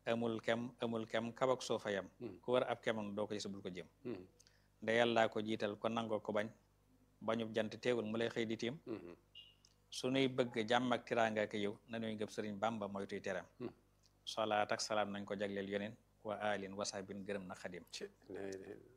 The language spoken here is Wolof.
amul kem kabak suufa yam ku war ab kemam doo ko gis bul ko jëm nda yàllaa ko jiital ko nangoo ko bañ bañub jant teewul mu lay xëy di tiim sunuy bëgg jàmm ak tiraanga ak yow nanuy ngëb sëriñ Bàmba moytuy teram salaat ak salaam nañ ko jagleel yoneen wa alin wasabin gërëm na xadim